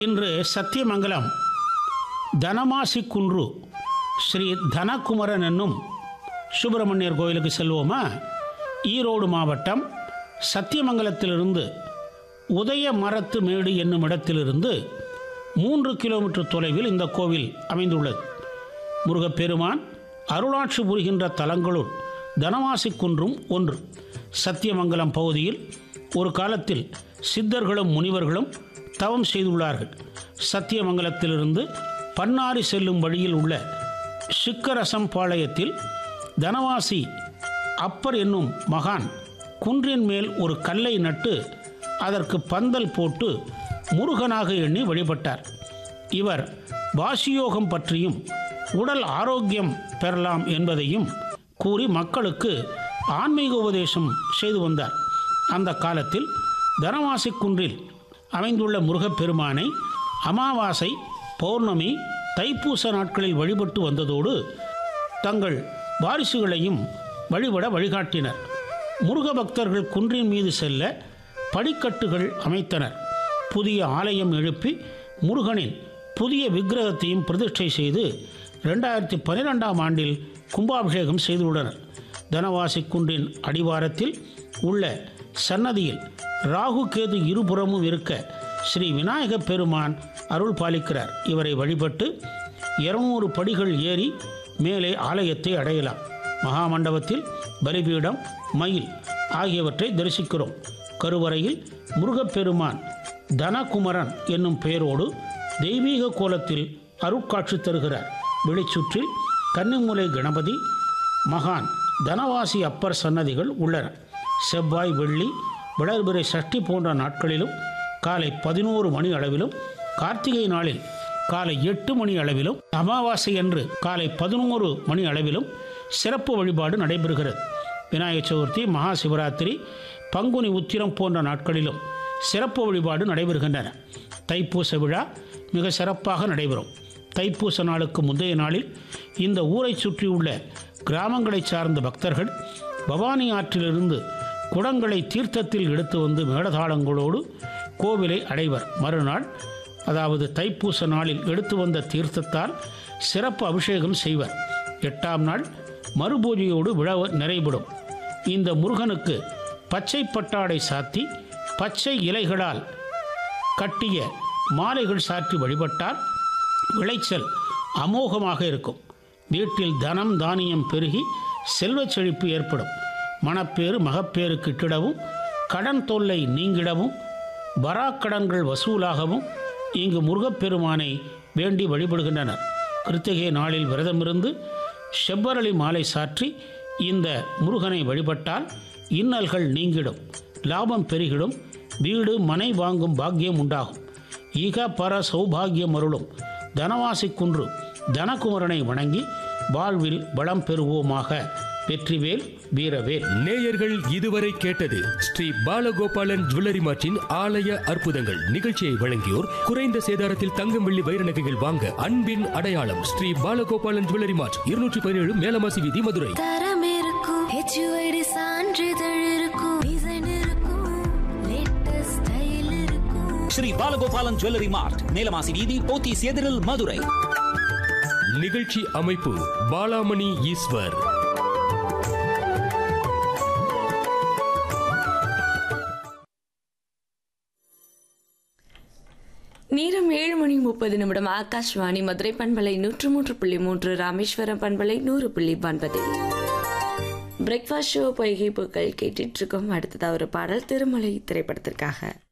இன்று சத்தியமங்கலம் தனமாசி குன்று ஸ்ரீ தனகுமரன் என்னும் சுப்பிரமணியர் கோயிலுக்கு செல்வோமா? ஈரோடு மாவட்டம் சத்தியமங்கலத்திலிருந்து உதய மரத்து மேடு என்னும் இடத்திலிருந்து 3 கிலோமீட்டர் தொலைவில் இந்த கோவில் அமைந்துள்ளது. முருகப்பெருமான் அருளாட்சி புரிகின்ற தலங்களுள் தனவாசி குன்றும் ஒன்று. சத்தியமங்கலம் பகுதியில் ஒரு காலத்தில் சித்தர்களும் முனிவர்களும் தவம் செய்துள்ளார்கள். சத்தியமங்கலத்திலிருந்து பன்னாரி செல்லும் வழியில் உள்ள சிக்கரசம் பாளையத்தில் தனவாசி அப்பர் என்னும் மகான் குன்றின் மேல் ஒரு கல்லை நட்டு அதற்கு பந்தல் போட்டு முருகனாக எண்ணி வழிபட்டார். இவர் வாசியோகம் பற்றியும் உடல் ஆரோக்கியம் பெறலாம் என்பதையும் கூறி மக்களுக்கு ஆன்மீக உபதேசம் செய்து வந்தார். அந்த காலத்தில் தனவாசி குன்றில் அமைந்துள்ள முருகப்பெருமானை அமாவாசை, பௌர்ணமி, தைப்பூச நாட்களில் வழிபட்டு வந்ததோடு தங்கள் வாரிசுகளையும் வழிபட வழிகாட்டினர். முருக பக்தர்கள் குன்றின் மீது செல்ல படிக்கட்டுகள் அமைத்தனர். புதிய ஆலயம் எழுப்பி முருகனின் புதிய விக்கிரகத்தையும் பிரதிஷ்டை செய்து 2012ஆம் ஆண்டில் கும்பாபிஷேகம் செய்துள்ளனர். தனவாசி குன்றின் அடிவாரத்தில் உள்ள சன்னதியில் ராகு கேது இருபுறமும் இருக்க ஸ்ரீ விநாயக பெருமான் அருள் பாலிக்கிறார். இவரை வழிபட்டு 200 படிகள் ஏறி மேலே ஆலயத்தை அடையலாம். மகாமண்டபத்தில் பலிபீடம், மயில் ஆகியவற்றை தரிசிக்கிறோம். கருவறையில் முருகப்பெருமான் தனகுமரன் என்னும் பெயரோடு தெய்வீக கோலத்தில் அருட்காட்சி தருகிறார். வெளிச்சுற்றில் கன்னிமூலை கணபதி, மகான் தனவாசி அப்பர் சன்னதிகள் உள்ளன. செவ்வாய், வெள்ளி, வளர்பிறை சஷ்டி போன்ற நாட்களிலும் காலை 11 மணி அளவிலும், கார்த்திகை நாளில் காலை 8 மணி அளவிலும், அமாவாசை அன்று காலை 11 மணி அளவிலும் சிறப்பு வழிபாடு நடைபெறுகிறது. விநாயகர் சதுர்த்தி, மகா சிவராத்திரி, பங்குனி உத்திரம் போன்ற நாட்களிலும் சிறப்பு வழிபாடு நடைபெறுகின்றன. தைப்பூச விழா மிக சிறப்பாக நடைபெறும். தைப்பூச நாளுக்கு முந்தைய நாளில் இந்த ஊரை சுற்றியுள்ள கிராமங்களை சார்ந்த பக்தர்கள் பவானி ஆற்றிலிருந்து குடங்களை தீர்த்தத்தில் எடுத்து வந்து மேளதாளங்களோடு கோவிலை அடைவர். மறுநாள், அதாவது தைப்பூச நாளில் எடுத்து வந்த தீர்த்தத்தால் சிறப்பு அபிஷேகம் செய்வர். 8ஆம் நாள் மறுபூஜையோடு விழா நிறைவிடும். இந்த முருகனுக்கு பச்சை பட்டாடை சாத்தி பச்சை இலைகளால் கட்டிய மாலைகள் சாற்றி வழிபட்டால் விளைச்சல் அமோகமாக இருக்கும். வீட்டில் தனம் தானியம் பெருகி செல்வச் செழிப்பு ஏற்படும். மணப்பேறு மகப்பேறு கிட்டிடவும், கடன் தொல்லை நீங்கிடவும், வராக்கடன்கள் வசூலாகவும் இங்கு முருகப்பெருமானை வேண்டி வழிபடுகின்றனர். கிருத்திகை நாளில் விரதமிருந்து செவ்வரளி மாலை சாற்றி இந்த முருகனை வழிபட்டால் இன்னல்கள் நீங்கிடும், லாபம் பெருகிடும், வீடு மனை வாங்கும் பாக்கியம் உண்டாகும், ஈக பர சௌபாகியம் அருளும் தனவாசி குன்று தனகுமரனை வணங்கி வாழ்வில் வளம் பெறுவோமாக. வெற்றிவேல், வீரவேல். நேயர்கள் இதுவரை கேட்டது ஸ்ரீ பாலகோபாலன் ஜுவல்லரி மார்ட்டின் ஆலய அற்புதங்கள் நிகழ்ச்சியை வழங்கியோர் குறைந்த சேதாரத்தில் தங்கம், வெள்ளி, வைர நகைகள் வாங்க அன்பின் அடையாளம் ஸ்ரீ பாலகோபாலன் ஜுவல்லரி மார்ட், 217 மேலமாசி வீதி, மதுரை. தரம் இருக்கும், HUID சான்றிதழ் இருக்கும், டிசைன் இருக்கும், லேட்டஸ்ட் ஸ்டைல் இருக்கும். ஸ்ரீ பாலகோபாலன் ஜுவல்லரி மார்ட், மேலமாசி வீதி, போத்தீஸ் எதிரில், மதுரை. நிகழ்ச்சி அமைப்பு பாலாமணி ஈஸ்வர். நேரம் 7:30 ஆகாஷ்வாணி மதுரை பண்பலை 103.3, ராமேஸ்வரம் பண்பலை 100.9. பிரேக்ஃபாஸ்ட் ஷோ பொய்கை பூக்கள் கேட்டுட்டு இருக்கோம். அடுத்ததாக ஒரு பாடல் திருமலை திரைப்படத்திற்காக.